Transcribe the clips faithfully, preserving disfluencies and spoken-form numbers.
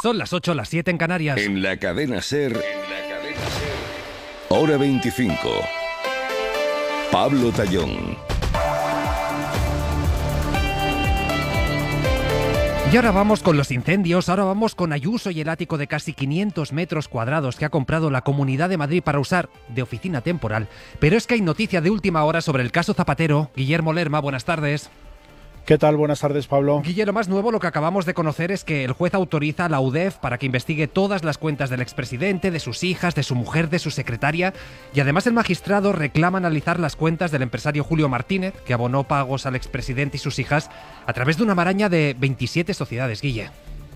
Son las ocho, las siete en Canarias. En la cadena SER, en la cadena SER, hora veinticinco. Pablo Tallón. Y ahora vamos con los incendios, ahora vamos con Ayuso y el ático de casi quinientos metros cuadrados que ha comprado la Comunidad de Madrid para usar de oficina temporal. Pero es que hay noticia de última hora sobre el caso Zapatero. Guillermo Lerma, buenas tardes. ¿Qué tal? Buenas tardes, Pablo. Guillermo, más nuevo lo que acabamos de conocer es que el juez autoriza a la U D E F para que investigue todas las cuentas del expresidente, de sus hijas, de su mujer, de su secretaria, y además el magistrado reclama analizar las cuentas del empresario Julio Martínez, que abonó pagos al expresidente y sus hijas a través de una maraña de veintisiete sociedades, Guille.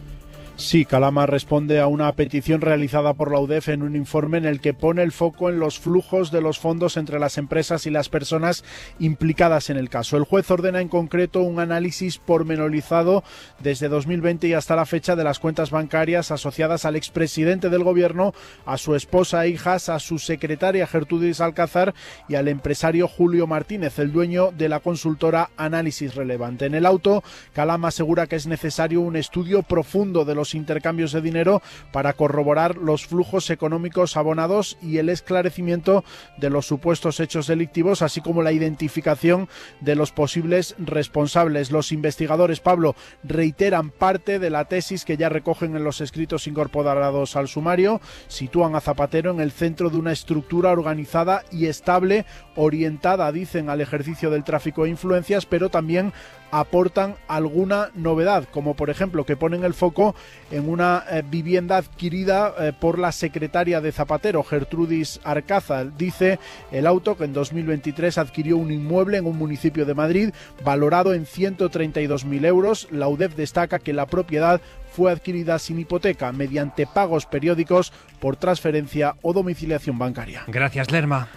Sí, Calama responde a una petición realizada por la U D E F en un informe en el que pone el foco en los flujos de los fondos entre las empresas y las personas implicadas en el caso. El juez ordena en concreto un análisis pormenorizado desde dos mil veinte y hasta la fecha de las cuentas bancarias asociadas al expresidente del gobierno, a su esposa e hijas, a su secretaria Gertrudis Alcázar y al empresario Julio Martínez, el dueño de la consultora Análisis Relevante. En el auto, Calama asegura que es necesario un estudio profundo de los intercambios de dinero para corroborar los flujos económicos abonados y el esclarecimiento de los supuestos hechos delictivos, así como la identificación de los posibles responsables. Los investigadores, Pablo, reiteran parte de la tesis que ya recogen en los escritos incorporados al sumario. Sitúan a Zapatero en el centro de una estructura organizada y estable, orientada, dicen, al ejercicio del tráfico de influencias, pero también aportan alguna novedad, como por ejemplo que ponen el foco en una eh, vivienda adquirida eh, por la secretaria de Zapatero, Gertrudis Alcázar. Dice el auto que en dos mil veintitrés adquirió un inmueble en un municipio de Madrid valorado en ciento treinta y dos mil euros. La U D E F destaca que la propiedad fue adquirida sin hipoteca, mediante pagos periódicos por transferencia o domiciliación bancaria. Gracias, Lerma.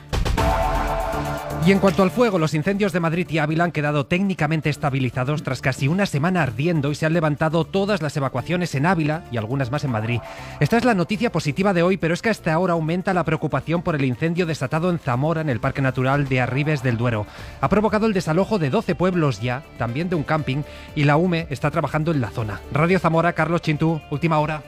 Y en cuanto al fuego, los incendios de Madrid y Ávila han quedado técnicamente estabilizados tras casi una semana ardiendo y se han levantado todas las evacuaciones en Ávila y algunas más en Madrid. Esta es la noticia positiva de hoy, pero es que hasta ahora aumenta la preocupación por el incendio desatado en Zamora, en el Parque Natural de Arribes del Duero. Ha provocado el desalojo de doce pueblos ya, también de un camping, y la U M E está trabajando en la zona. Radio Zamora, Carlos Chintú, última hora.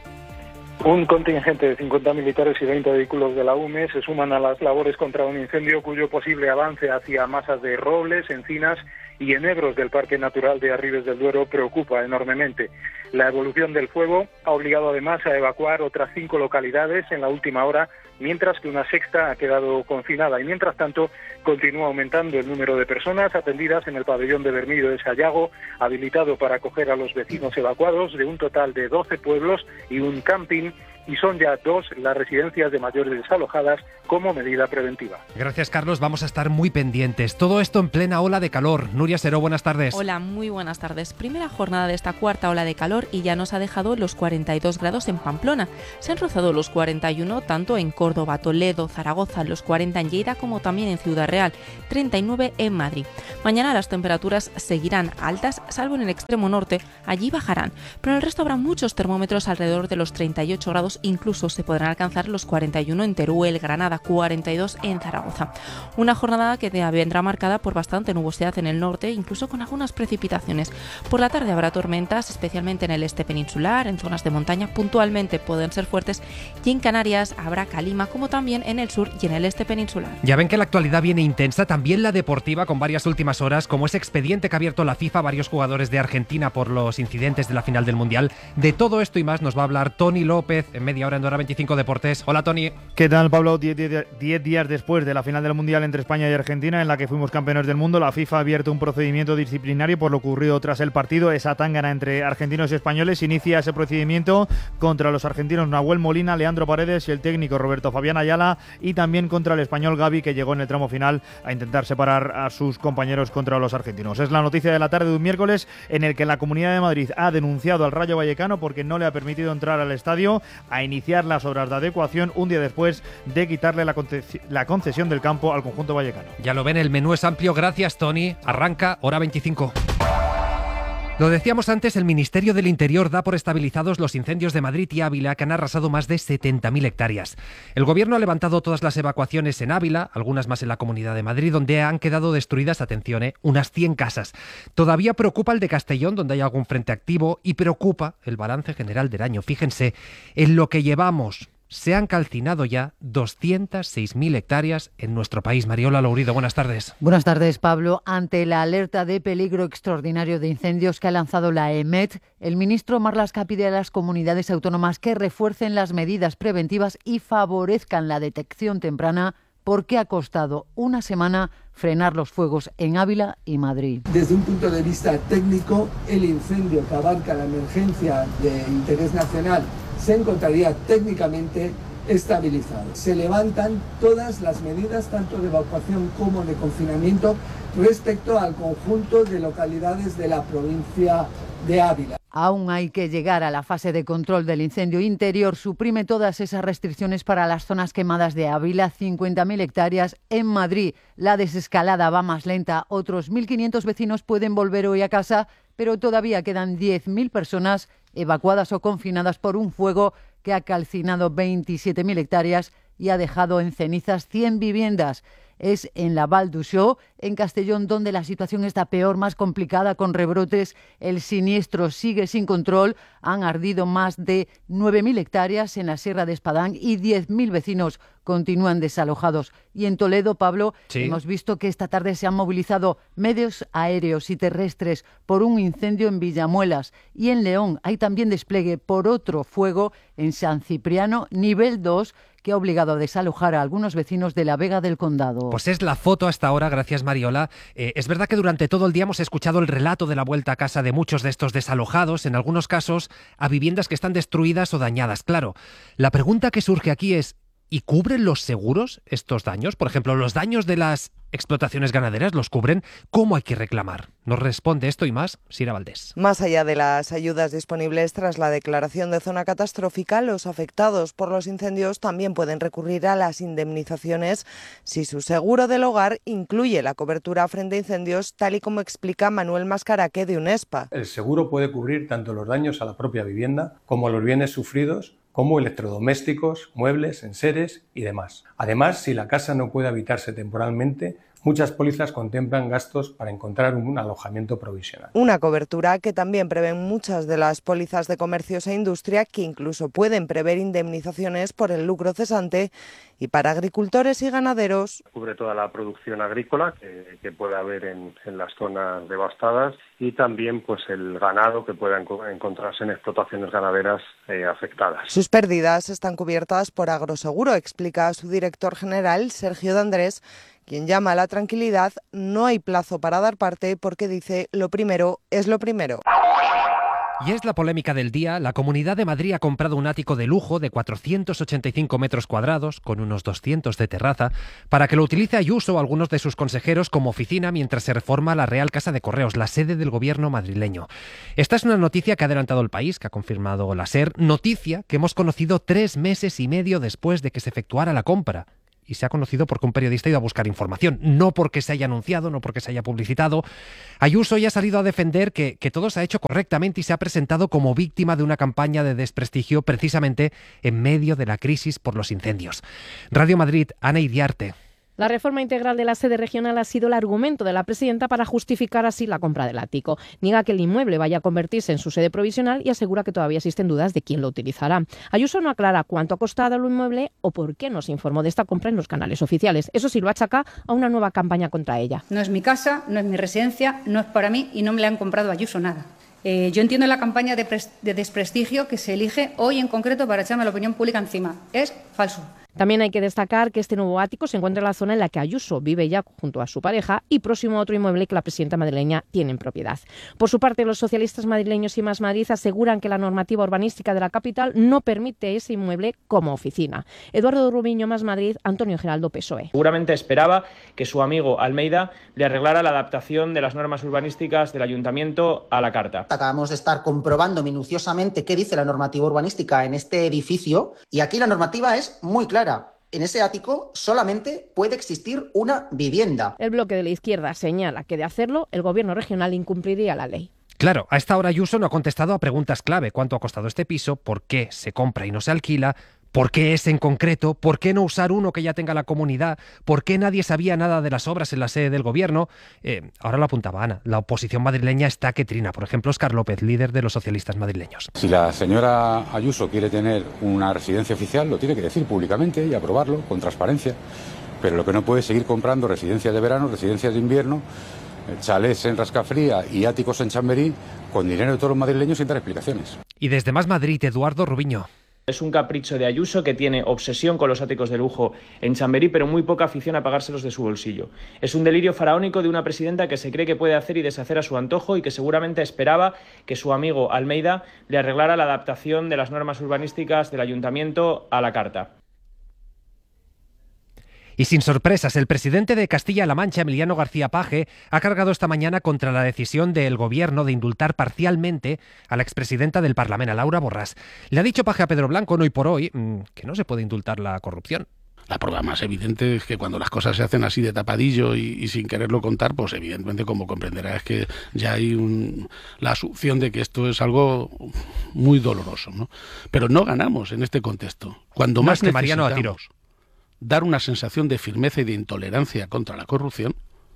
Un contingente de cincuenta militares y veinte vehículos de la U M E se suman a las labores contra un incendio cuyo posible avance hacia masas de robles, encinas y enebros del Parque Natural de Arribes del Duero preocupa enormemente. La evolución del fuego ha obligado además a evacuar otras cinco localidades en la última hora, mientras que una sexta ha quedado confinada y mientras tanto continúa aumentando el número de personas atendidas en el pabellón de Bermido de Sayago, habilitado para acoger a los vecinos evacuados de un total de doce pueblos y un camping, y son ya dos las residencias de mayores desalojadas como medida preventiva. Gracias, Carlos. Vamos a estar muy pendientes. Todo esto en plena ola de calor. Nuria Seró, buenas tardes. Hola, muy buenas tardes. Primera jornada de esta cuarta ola de calor y ya nos ha dejado los cuarenta y dos grados en Pamplona. Se han rozado los cuarenta y uno tanto en Córdoba, Toledo, Zaragoza, los cuarenta en Lleida como también en Ciudad Real, treinta y nueve en Madrid. Mañana las temperaturas seguirán altas, salvo en el extremo norte, allí bajarán, pero en el resto habrá muchos termómetros alrededor de los treinta y ocho grados, incluso se podrán alcanzar los cuarenta y uno en Teruel, Granada, cuarenta y dos en Zaragoza. Una jornada que vendrá marcada por bastante nubosidad en el norte, incluso con algunas precipitaciones. Por la tarde habrá tormentas, especialmente en el este peninsular, en zonas de montaña, puntualmente pueden ser fuertes, y en Canarias habrá calima, como también en el sur y en el este peninsular. Ya ven que la actualidad viene intensa, también la deportiva, con varias últimas horas, como ese expediente que ha abierto la FIFA a varios jugadores de Argentina por los incidentes de la final del Mundial. De todo esto y más nos va a hablar Tony López en media hora en Hora veinticinco Deportes. Hola, Tony. ¿Qué tal, Pablo? Diez, diez, diez días después de la final del Mundial entre España y Argentina, en la que fuimos campeones del mundo, la FIFA ha abierto un procedimiento disciplinario por lo ocurrido tras el partido. Esa tángana entre argentinos y españoles inicia ese procedimiento contra los argentinos Nahuel Molina, Leandro Paredes y el técnico Roberto Fabián Ayala, y también contra el español Gavi, que llegó en el tramo final a intentar separar a sus compañeros contra los argentinos. Es la noticia de la tarde de un miércoles en el que la Comunidad de Madrid ha denunciado al Rayo Vallecano porque no le ha permitido entrar al estadio a iniciar las obras de adecuación un día después de quitarle la, conces- la concesión del campo al conjunto vallecano. Ya lo ven, el menú es amplio. Gracias, Tony. Arranca Hora veinticinco. Lo decíamos antes, el Ministerio del Interior da por estabilizados los incendios de Madrid y Ávila, que han arrasado más de setenta mil hectáreas. El Gobierno ha levantado todas las evacuaciones en Ávila, algunas más en la Comunidad de Madrid, donde han quedado destruidas, atención, eh, unas cien casas. Todavía preocupa el de Castellón, donde hay algún frente activo, y preocupa el balance general del año. Fíjense, en lo que llevamos se han calcinado ya doscientas seis mil hectáreas en nuestro país. Mariola Lourido, buenas tardes. Buenas tardes, Pablo. Ante la alerta de peligro extraordinario de incendios que ha lanzado la EMET, el ministro Marlaska pide a las comunidades autónomas que refuercen las medidas preventivas y favorezcan la detección temprana, porque ha costado una semana frenar los fuegos en Ávila y Madrid. Desde un punto de vista técnico, el incendio que abarca la emergencia de interés nacional se encontraría técnicamente estabilizado. Se levantan todas las medidas, tanto de evacuación como de confinamiento, respecto al conjunto de localidades de la provincia de Ávila. Aún hay que llegar a la fase de control del incendio interior. Suprime todas esas restricciones para las zonas quemadas de Ávila, cincuenta mil hectáreas. En Madrid, la desescalada va más lenta. Otros mil quinientos vecinos pueden volver hoy a casa, pero todavía quedan diez mil personas evacuadas o confinadas por un fuego que ha calcinado veintisiete mil hectáreas y ha dejado en cenizas cien viviendas. Es en la Val d'Uixó, en Castellón, donde la situación está peor, más complicada, con rebrotes. El siniestro sigue sin control. Han ardido más de nueve mil hectáreas en la Sierra de Espadán y diez mil vecinos continúan desalojados. Y en Toledo, Pablo, sí, hemos visto que esta tarde se han movilizado medios aéreos y terrestres por un incendio en Villamuelas. Y en León hay también despliegue por otro fuego en San Cipriano, nivel dos, que ha obligado a desalojar a algunos vecinos de la Vega del Condado. Pues es la foto hasta ahora, gracias Mariola. Eh, es verdad que durante todo el día hemos escuchado el relato de la vuelta a casa de muchos de estos desalojados, en algunos casos a viviendas que están destruidas o dañadas. Claro, la pregunta que surge aquí es, ¿y cubren los seguros estos daños? Por ejemplo, los daños de las explotaciones ganaderas, ¿los cubren? ¿Cómo hay que reclamar? Nos responde esto y más Sira Valdés. Más allá de las ayudas disponibles tras la declaración de zona catastrófica, los afectados por los incendios también pueden recurrir a las indemnizaciones si su seguro del hogar incluye la cobertura frente a incendios, tal y como explica Manuel Mascaraque de UNESPA. El seguro puede cubrir tanto los daños a la propia vivienda como los bienes sufridos, como electrodomésticos, muebles, enseres y demás. Además, si la casa no puede habitarse temporalmente, muchas pólizas contemplan gastos para encontrar un alojamiento provisional. Una cobertura que también prevén muchas de las pólizas de comercios e industria, que incluso pueden prever indemnizaciones por el lucro cesante, y para agricultores y ganaderos. Cubre toda la producción agrícola que, que pueda haber en, en las zonas devastadas, y también pues el ganado que pueda encontrarse en explotaciones ganaderas eh, afectadas. Sus pérdidas están cubiertas por Agroseguro, explica su director general, Sergio de Andrés, quien llama a la tranquilidad. No hay plazo para dar parte porque dice lo primero es lo primero. Y es la polémica del día. La Comunidad de Madrid ha comprado un ático de lujo de cuatrocientos ochenta y cinco metros cuadrados, con unos doscientos de terraza, para que lo utilice Ayuso o algunos de sus consejeros como oficina mientras se reforma la Real Casa de Correos, la sede del gobierno madrileño. Esta es una noticia que ha adelantado El País, que ha confirmado la SER, noticia que hemos conocido tres meses y medio después de que se efectuara la compra. Y se ha conocido porque un periodista ha ido a buscar información, no porque se haya anunciado, no porque se haya publicitado. Ayuso ya ha salido a defender que, que todo se ha hecho correctamente y se ha presentado como víctima de una campaña de desprestigio precisamente en medio de la crisis por los incendios. Radio Madrid, Ana Idiarte. La reforma integral de la sede regional ha sido el argumento de la presidenta para justificar así la compra del ático. Niega que el inmueble vaya a convertirse en su sede provisional y asegura que todavía existen dudas de quién lo utilizará. Ayuso no aclara cuánto ha costado el inmueble o por qué no se informó de esta compra en los canales oficiales. Eso sí, lo achaca a una nueva campaña contra ella. No es mi casa, no es mi residencia, no es para mí y no me le han comprado a Ayuso nada. Eh, yo entiendo la campaña de, de desprestigio que se elige hoy en concreto para echarme la opinión pública encima. Es falso. También hay que destacar que este nuevo ático se encuentra en la zona en la que Ayuso vive ya junto a su pareja y próximo a otro inmueble que la presidenta madrileña tiene en propiedad. Por su parte, los socialistas madrileños y Más Madrid aseguran que la normativa urbanística de la capital no permite ese inmueble como oficina. Eduardo Rubiño, Más Madrid, Antonio Geraldo, P S O E. Seguramente esperaba que su amigo Almeida le arreglara la adaptación de las normas urbanísticas del ayuntamiento a la carta. Acabamos de estar comprobando minuciosamente qué dice la normativa urbanística en este edificio y aquí la normativa es muy clara. En ese ático solamente puede existir una vivienda. El bloque de la izquierda señala que de hacerlo, el gobierno regional incumpliría la ley. Claro, a esta hora Ayuso no ha contestado a preguntas clave. ¿Cuánto ha costado este piso? ¿Por qué se compra y no se alquila? ¿Por qué ese en concreto? ¿Por qué no usar uno que ya tenga la comunidad? ¿Por qué nadie sabía nada de las obras en la sede del gobierno? Eh, ahora lo apuntaba Ana. La oposición madrileña está que trina. Por ejemplo, Óscar López, líder de los socialistas madrileños. Si la señora Ayuso quiere tener una residencia oficial, lo tiene que decir públicamente y aprobarlo con transparencia. Pero lo que no puede es seguir comprando residencias de verano, residencias de invierno, chalés en Rascafría y áticos en Chamberí con dinero de todos los madrileños sin dar explicaciones. Y desde Más Madrid, Eduardo Rubiño. Es un capricho de Ayuso, que tiene obsesión con los áticos de lujo en Chamberí, pero muy poca afición a pagárselos de su bolsillo. Es un delirio faraónico de una presidenta que se cree que puede hacer y deshacer a su antojo y que seguramente esperaba que su amigo Almeida le arreglara la adaptación de las normas urbanísticas del ayuntamiento a la carta. Y sin sorpresas, el presidente de Castilla-La Mancha, Emiliano García Paje, ha cargado esta mañana contra la decisión del gobierno de indultar parcialmente a la expresidenta del Parlamento, a Laura Borràs. Le ha dicho Paje a Pedro Blanco, no hoy por hoy, que no se puede indultar la corrupción. La prueba más evidente es que cuando las cosas se hacen así de tapadillo y, y sin quererlo contar, pues evidentemente, como comprenderá, es que ya hay un, la asunción de que esto es algo muy doloroso, ¿no? Pero no ganamos en este contexto. Cuando más, más necesitamos Mariano Atiro. dar una sensación de firmeza y de intolerancia contra la corrupción,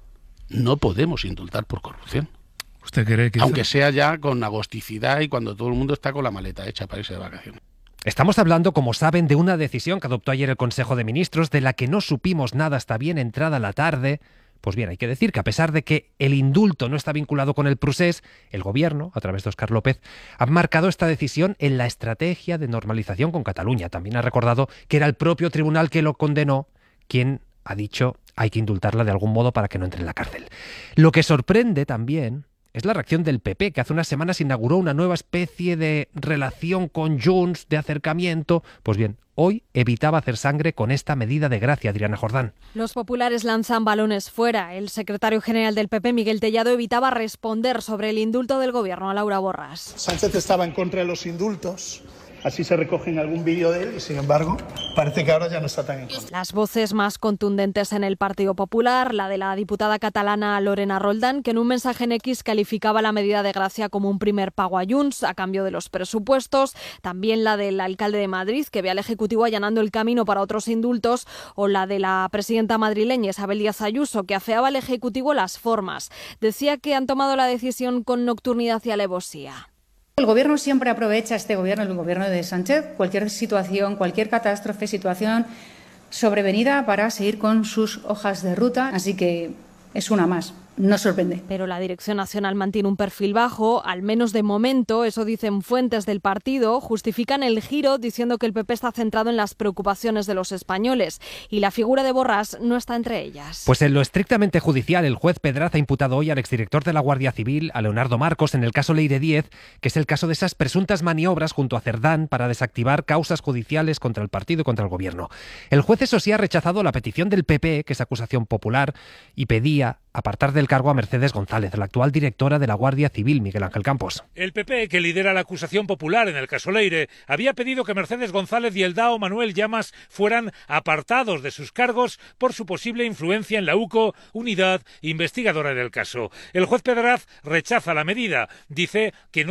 no podemos indultar por corrupción. ¿Usted cree que Aunque esto... sea ya con agosticidad y cuando todo el mundo está con la maleta hecha para irse de vacaciones. Estamos hablando, como saben, de una decisión que adoptó ayer el Consejo de Ministros, de la que no supimos nada hasta bien entrada la tarde. Pues bien, hay que decir que a pesar de que el indulto no está vinculado con el procés, el gobierno, a través de Óscar López, ha marcado esta decisión en la estrategia de normalización con Cataluña. También ha recordado que era el propio tribunal que lo condenó quien ha dicho hay que indultarla de algún modo para que no entre en la cárcel. Lo que sorprende también es la reacción del P P, que hace unas semanas inauguró una nueva especie de relación con Junts, de acercamiento. Pues bien, hoy evitaba hacer sangre con esta medida de gracia, Adriana Jordán. Los populares lanzan balones fuera. El secretario general del P P, Miguel Tellado, evitaba responder sobre el indulto del gobierno a Laura Borràs. Sánchez estaba en contra de los indultos. Así se recoge en algún vídeo de él y, sin embargo, parece que ahora ya no está tan en contra. Las voces más contundentes en el Partido Popular, la de la diputada catalana Lorena Roldán, que en un mensaje en X calificaba la medida de gracia como un primer pago a Junts a cambio de los presupuestos, también la del alcalde de Madrid, que ve al Ejecutivo allanando el camino para otros indultos, o la de la presidenta madrileña Isabel Díaz Ayuso, que afeaba al Ejecutivo las formas. Decía que han tomado la decisión con nocturnidad y alevosía. El gobierno siempre aprovecha, este gobierno, el gobierno de Sánchez, cualquier situación, cualquier catástrofe, situación sobrevenida para seguir con sus hojas de ruta. Así que es una más. No sorprende. Pero la Dirección Nacional mantiene un perfil bajo, al menos de momento, eso dicen fuentes del partido, justifican el giro diciendo que el P P está centrado en las preocupaciones de los españoles y la figura de Borràs no está entre ellas. Pues en lo estrictamente judicial, el juez Pedraz ha imputado hoy al exdirector de la Guardia Civil, a Leonardo Marcos, en el caso Leire diez, que es el caso de esas presuntas maniobras junto a Cerdán para desactivar causas judiciales contra el partido y contra el gobierno. El juez, eso sí, ha rechazado la petición del P P, que es acusación popular, y pedía apartar del cargo a Mercedes González, la actual directora de la Guardia Civil, Miguel Ángel Campos. El P P, que lidera la acusación popular en el caso Leire, había pedido que Mercedes González y el D A O Manuel Llamas fueran apartados de sus cargos por su posible influencia en la U C O, unidad investigadora del caso. El juez Pedraz rechaza la medida, dice que no